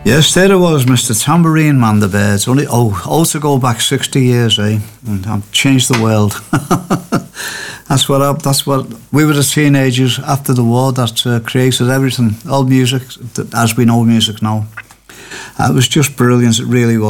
Yes, there it was, Mr. Tambourine Man, the Byrds. Only also go back 60 years, eh? And I've changed the world. That's what we were the teenagers after the war that created everything, all music as we know music now. It was just brilliant. It really was.